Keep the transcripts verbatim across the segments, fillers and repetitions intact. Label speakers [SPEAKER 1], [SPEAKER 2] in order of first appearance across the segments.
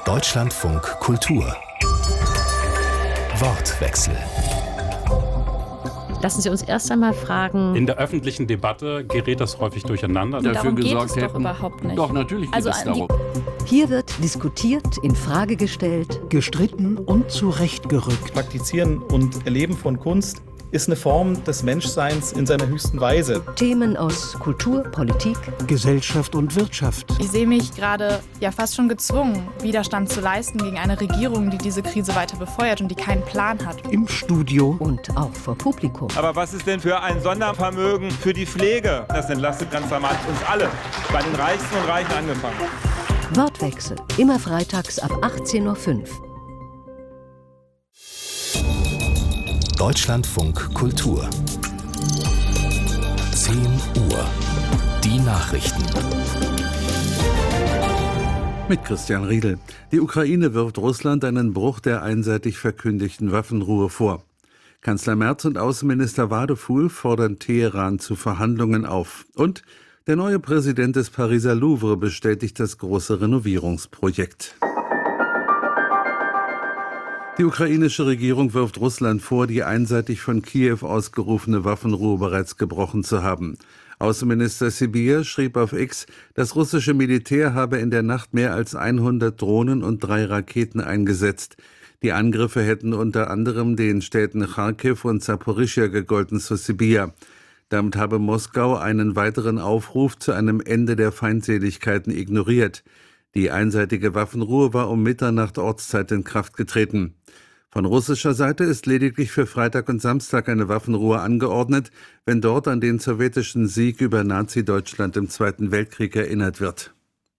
[SPEAKER 1] Deutschlandfunk Kultur Wortwechsel.
[SPEAKER 2] Lassen Sie uns erst einmal fragen.
[SPEAKER 3] In der öffentlichen Debatte gerät das häufig durcheinander.
[SPEAKER 4] Dafür
[SPEAKER 5] Darum geht
[SPEAKER 4] gesorgt
[SPEAKER 5] es doch
[SPEAKER 4] hätten.
[SPEAKER 5] überhaupt nicht.
[SPEAKER 4] Doch, natürlich geht
[SPEAKER 5] Also
[SPEAKER 4] es
[SPEAKER 5] an die-
[SPEAKER 4] darum.
[SPEAKER 6] Hier wird diskutiert, in Frage gestellt,
[SPEAKER 7] gestritten und zurechtgerückt.
[SPEAKER 8] Praktizieren und Erleben von Kunst ist eine Form des Menschseins in seiner höchsten Weise.
[SPEAKER 6] Themen aus Kultur, Politik,
[SPEAKER 7] Gesellschaft und Wirtschaft.
[SPEAKER 5] Ich sehe mich gerade ja fast schon gezwungen, Widerstand zu leisten gegen eine Regierung, die diese Krise weiter befeuert und die keinen Plan hat.
[SPEAKER 7] Im Studio
[SPEAKER 6] und auch vor Publikum.
[SPEAKER 9] Aber was ist denn für ein Sondervermögen für die Pflege? Das entlastet ganz dramatisch uns alle, bei den Reichsten und Reichen angefangen.
[SPEAKER 6] Wortwechsel, immer freitags ab achtzehn Uhr fünf.
[SPEAKER 1] Deutschlandfunk Kultur zehn Uhr. Die Nachrichten.
[SPEAKER 10] Mit Christian Riedel. Die Ukraine wirft Russland einen Bruch der einseitig verkündigten Waffenruhe vor. Kanzler Merz und Außenminister Wadefuhl fordern Teheran zu Verhandlungen auf. Und der neue Präsident des Pariser Louvre bestätigt das große Renovierungsprojekt. Die ukrainische Regierung wirft Russland vor, die einseitig von Kiew ausgerufene Waffenruhe bereits gebrochen zu haben. Außenminister Sybiha schrieb auf X, das russische Militär habe in der Nacht mehr als hundert Drohnen und drei Raketen eingesetzt. Die Angriffe hätten unter anderem den Städten Charkiw und Saporischschja gegolten, so Sybiha. Damit habe Moskau einen weiteren Aufruf zu einem Ende der Feindseligkeiten ignoriert. Die einseitige Waffenruhe war um Mitternacht Ortszeit in Kraft getreten. Von russischer Seite ist lediglich für Freitag und Samstag eine Waffenruhe angeordnet, wenn dort an den sowjetischen Sieg über Nazi-Deutschland im Zweiten Weltkrieg erinnert wird.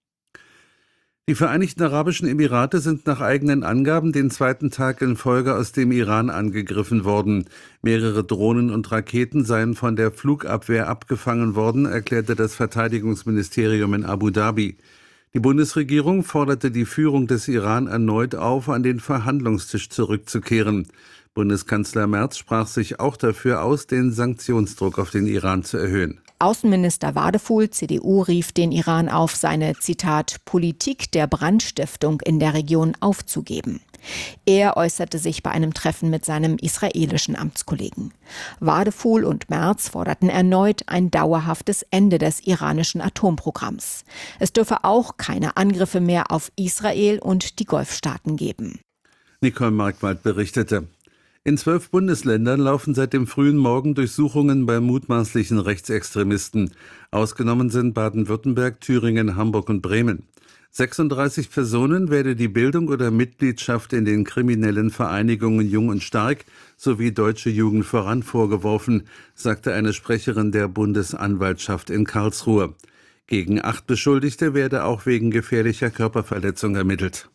[SPEAKER 10] Die Vereinigten Arabischen Emirate sind nach eigenen Angaben den zweiten Tag in Folge aus dem Iran angegriffen worden. Mehrere Drohnen und Raketen seien von der Flugabwehr abgefangen worden, erklärte das Verteidigungsministerium in Abu Dhabi. Die Bundesregierung forderte die Führung des Iran erneut auf, an den Verhandlungstisch zurückzukehren. Bundeskanzler Merz sprach sich auch dafür aus, den Sanktionsdruck auf den Iran zu erhöhen.
[SPEAKER 11] Außenminister Wadefuhl, C D U, rief den Iran auf, seine, Zitat, Politik der Brandstiftung in der Region aufzugeben. Er äußerte sich bei einem Treffen mit seinem israelischen Amtskollegen. Wadefuhl und Merz forderten erneut ein dauerhaftes Ende des iranischen Atomprogramms. Es dürfe auch keine Angriffe mehr auf Israel und die Golfstaaten geben.
[SPEAKER 10] Nicole Markwald berichtete. In zwölf Bundesländern laufen seit dem frühen Morgen Durchsuchungen bei mutmaßlichen Rechtsextremisten. Ausgenommen sind Baden-Württemberg, Thüringen, Hamburg und Bremen. sechsunddreißig Personen werde die Bildung oder Mitgliedschaft in den kriminellen Vereinigungen Jung und Stark sowie Deutsche Jugend voran vorgeworfen, sagte eine Sprecherin der Bundesanwaltschaft in Karlsruhe. Gegen acht Beschuldigte werde auch wegen gefährlicher Körperverletzung ermittelt.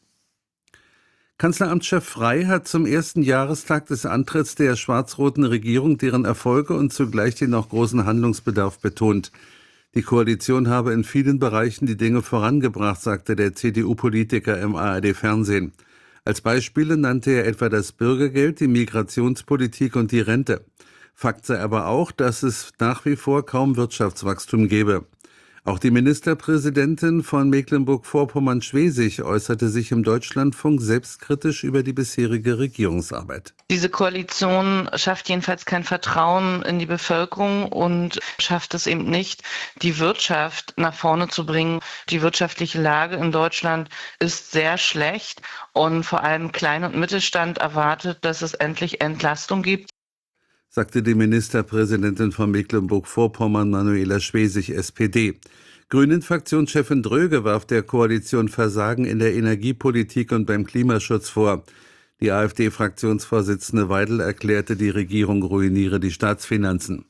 [SPEAKER 10] Kanzleramtschef Frey hat zum ersten Jahrestag des Antritts der schwarz-roten Regierung deren Erfolge und zugleich den noch großen Handlungsbedarf betont. Die Koalition habe in vielen Bereichen die Dinge vorangebracht, sagte der C D U-Politiker im A R D-Fernsehen. Als Beispiele nannte er etwa das Bürgergeld, die Migrationspolitik und die Rente. Fakt sei aber auch, dass es nach wie vor kaum Wirtschaftswachstum gebe. Auch die Ministerpräsidentin von Mecklenburg-Vorpommern-Schwesig äußerte sich im Deutschlandfunk selbstkritisch über die bisherige Regierungsarbeit.
[SPEAKER 12] Diese Koalition schafft jedenfalls kein Vertrauen in die Bevölkerung und schafft es eben nicht, die Wirtschaft nach vorne zu bringen. Die wirtschaftliche Lage in Deutschland ist sehr schlecht und vor allem Klein- und Mittelstand erwartet, dass es endlich Entlastung gibt,
[SPEAKER 10] sagte die Ministerpräsidentin von Mecklenburg-Vorpommern, Manuela Schwesig, S P D. Grünen-Fraktionschefin Dröge warf der Koalition Versagen in der Energiepolitik und beim Klimaschutz vor. Die AfD-Fraktionsvorsitzende Weidel erklärte, die Regierung ruiniere die Staatsfinanzen.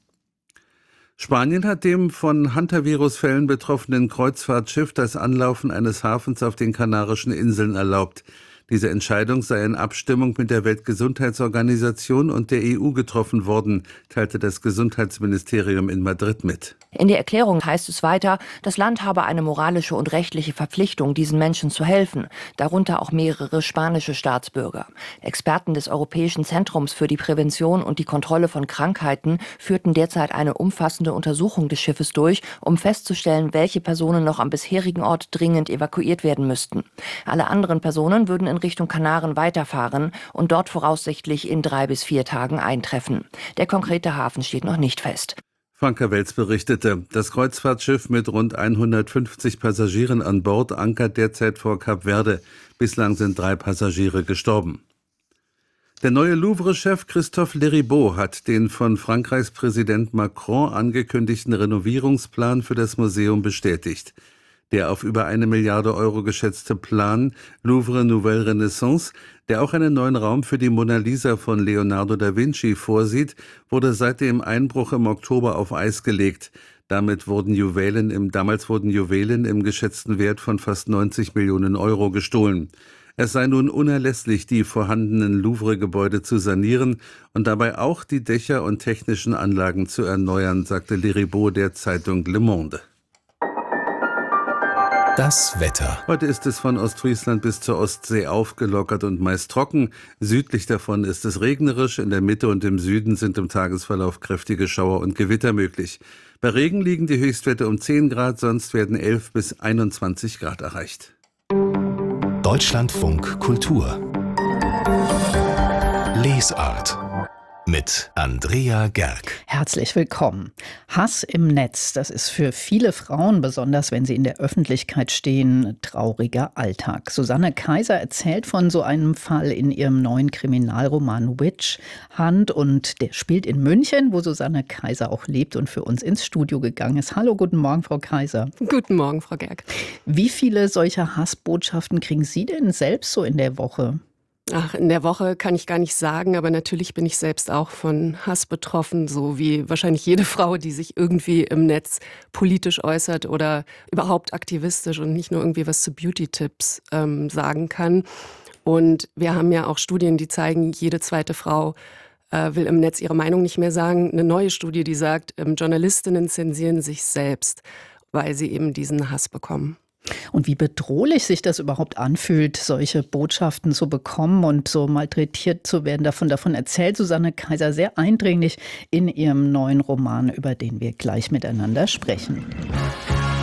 [SPEAKER 10] Spanien hat dem von Hantavirus-Fällen betroffenen Kreuzfahrtschiff das Anlaufen eines Hafens auf den Kanarischen Inseln erlaubt. Diese Entscheidung sei in Abstimmung mit der Weltgesundheitsorganisation und der E U getroffen worden, teilte das Gesundheitsministerium in Madrid mit.
[SPEAKER 4] In der Erklärung heißt es weiter, das Land habe eine moralische und rechtliche Verpflichtung, diesen Menschen zu helfen, darunter auch mehrere spanische Staatsbürger. Experten des Europäischen Zentrums für die Prävention und die Kontrolle von Krankheiten führten derzeit eine umfassende Untersuchung des Schiffes durch, um festzustellen, welche Personen noch am bisherigen Ort dringend evakuiert werden müssten. Alle anderen Personen würden in Richtung Kanaren weiterfahren und dort voraussichtlich in drei bis vier Tagen eintreffen. Der konkrete Hafen steht noch nicht fest.
[SPEAKER 10] Franka Welz berichtete, das Kreuzfahrtschiff mit rund hundertfünfzig Passagieren an Bord ankert derzeit vor Kap Verde. Bislang sind drei Passagiere gestorben. Der neue Louvre-Chef Christophe Leribaud hat den von Frankreichs Präsident Macron angekündigten Renovierungsplan für das Museum bestätigt. Der auf über eine Milliarde Euro geschätzte Plan Louvre Nouvelle Renaissance, der auch einen neuen Raum für die Mona Lisa von Leonardo da Vinci vorsieht, wurde seit dem Einbruch im Oktober auf Eis gelegt. Damit wurden Juwelen im, damals wurden Juwelen im geschätzten Wert von fast neunzig Millionen Euro gestohlen. Es sei nun unerlässlich, die vorhandenen Louvre-Gebäude zu sanieren und dabei auch die Dächer und technischen Anlagen zu erneuern, sagte Leribaud der Zeitung Le Monde.
[SPEAKER 1] Das Wetter.
[SPEAKER 10] Heute ist es von Ostfriesland bis zur Ostsee aufgelockert und meist trocken. Südlich davon ist es regnerisch. In der Mitte und im Süden sind im Tagesverlauf kräftige Schauer und Gewitter möglich. Bei Regen liegen die Höchstwerte um zehn Grad, sonst werden elf bis einundzwanzig Grad erreicht.
[SPEAKER 1] Deutschlandfunk Kultur. Lesart. Mit Andrea Gerg.
[SPEAKER 13] Herzlich willkommen. Hass im Netz, das ist für viele Frauen, besonders wenn sie in der Öffentlichkeit stehen, trauriger Alltag. Susanne Kaiser erzählt von so einem Fall in ihrem neuen Kriminalroman Witch Hunt und der spielt in München, wo Susanne Kaiser auch lebt und für uns ins Studio gegangen ist. Hallo, guten Morgen, Frau Kaiser.
[SPEAKER 14] Guten Morgen, Frau Gerg.
[SPEAKER 13] Wie viele solcher Hassbotschaften kriegen Sie denn selbst so in der Woche?
[SPEAKER 14] Ach, in der Woche kann ich gar nicht sagen, aber natürlich bin ich selbst auch von Hass betroffen, so wie wahrscheinlich jede Frau, die sich irgendwie im Netz politisch äußert oder überhaupt aktivistisch und nicht nur irgendwie was zu Beauty-Tipps ähm, sagen kann. Und wir haben ja auch Studien, die zeigen, jede zweite Frau äh, will im Netz ihre Meinung nicht mehr sagen. Eine neue Studie, die sagt, ähm, Journalistinnen zensieren sich selbst, weil sie eben diesen Hass bekommen.
[SPEAKER 13] Und wie bedrohlich sich das überhaupt anfühlt, solche Botschaften zu bekommen und so malträtiert zu werden. Davon, davon erzählt Susanne Kaiser sehr eindringlich in ihrem neuen Roman, über den wir gleich miteinander sprechen.